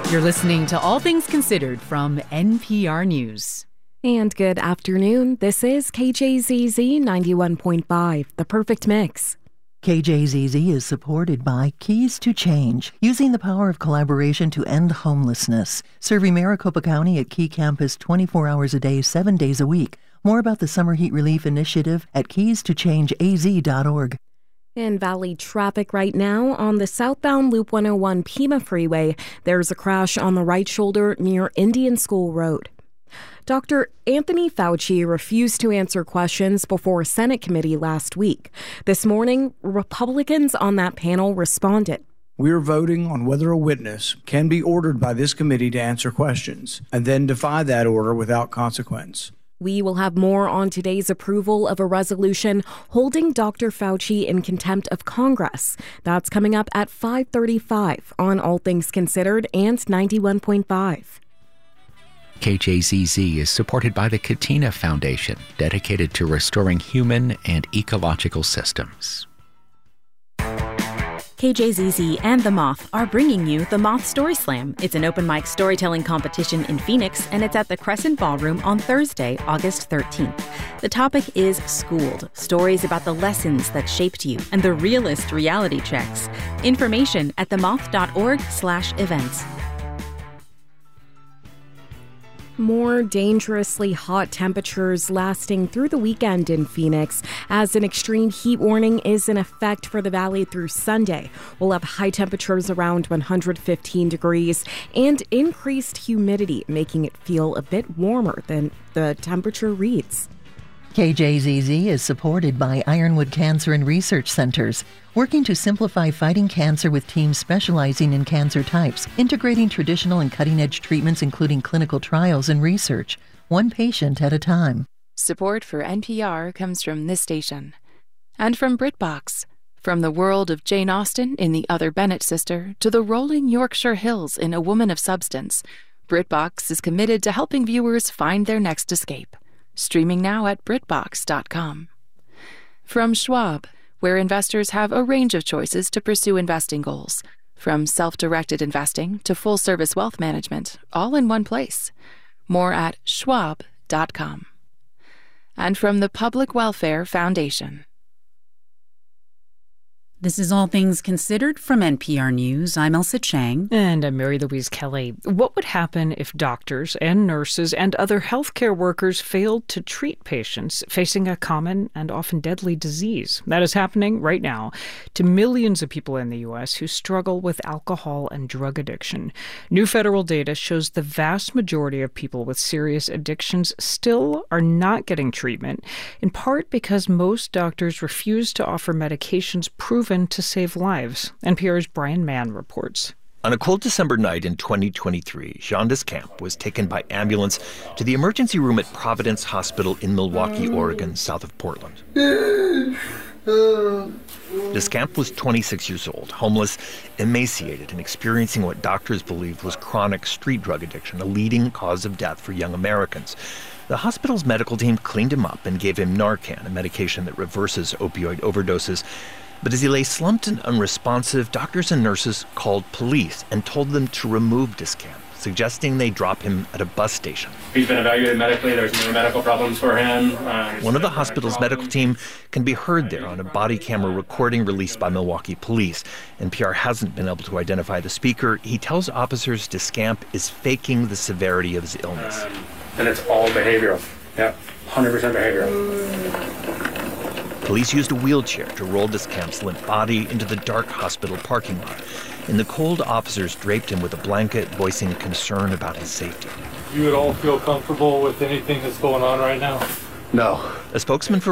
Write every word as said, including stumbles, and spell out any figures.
You're listening to All Things Considered from N P R News. And good afternoon. This is K J Z Z ninety-one point five, The Perfect Mix. K J Z Z is supported by Keys to Change, using the power of collaboration to end homelessness. Serving Maricopa County at Key Campus twenty-four hours a day, seven days a week. More about the Summer Heat Relief Initiative at keys to change a z dot org. In Valley traffic right now on the southbound Loop one oh one Pima Freeway, there's a crash on the right shoulder near Indian School Road. Doctor Anthony Fauci refused to answer questions before a Senate committee last week. This morning, Republicans on that panel responded. We are voting on whether a witness can be ordered by this committee to answer questions and then defy that order without consequence. We will have more on today's approval of a resolution holding Doctor Fauci in contempt of Congress. That's coming up at five thirty-five on All Things Considered and ninety-one point five. K J Z Z is supported by the Katina Foundation, dedicated to restoring human and ecological systems. K J Z Z and The Moth are bringing you The Moth Story Slam. It's an open mic storytelling competition in Phoenix, and it's at the Crescent Ballroom on Thursday, August thirteenth. The topic is Schooled, stories about the lessons that shaped you and the realest reality checks. Information at themoth.org slash events. More dangerously hot temperatures lasting through the weekend in Phoenix, as an extreme heat warning is in effect for the valley through Sunday. We'll have high temperatures around one hundred fifteen degrees and increased humidity, making it feel a bit warmer than the temperature reads. K J Z Z is supported by Ironwood Cancer and Research Centers, working to simplify fighting cancer with teams specializing in cancer types, integrating traditional and cutting-edge treatments including clinical trials and research, one patient at a time. Support for N P R comes from this station. And from BritBox. From the world of Jane Austen in The Other Bennett Sister to the rolling Yorkshire Hills in A Woman of Substance, BritBox is committed to helping viewers find their next escape. Streaming now at BritBox dot com. From Schwab, where investors have a range of choices to pursue investing goals, from self-directed investing to full-service wealth management, all in one place. More at Schwab dot com. And from the Public Welfare Foundation. This is All Things Considered from N P R News. I'm Elsa Chang. And I'm Mary Louise Kelly. What would happen if doctors and nurses and other healthcare workers failed to treat patients facing a common and often deadly disease? That is happening right now to millions of people in the U S who struggle with alcohol and drug addiction. New federal data shows the vast majority of people with serious addictions still are not getting treatment, in part because most doctors refuse to offer medications proven to save lives. N P R's Brian Mann reports. On a cold December night in twenty twenty-three, Jean Descamps was taken by ambulance to the emergency room at Providence Hospital in Milwaukie, Oregon, south of Portland. Descamps was twenty-six years old, homeless, emaciated, and experiencing what doctors believed was chronic street drug addiction, a leading cause of death for young Americans. The hospital's medical team cleaned him up and gave him Narcan, a medication that reverses opioid overdoses. But as he lay slumped and unresponsive, doctors and nurses called police and told them to remove Descamps, suggesting they drop him at a bus station. He's been evaluated medically. There's no medical problems for him. Um, One of the hospital's medical team can be heard there on a body camera recording released by Milwaukee police. N P R hasn't been able to identify the speaker. He tells officers Descamps is faking the severity of his illness. Um, and it's all behavioral. Yeah, one hundred percent behavioral. Police used a wheelchair to roll Descamps' limp body into the dark hospital parking lot. In the cold, officers draped him with a blanket, voicing concern about his safety. You would all feel comfortable with anything that's going on right now? No. A spokesman for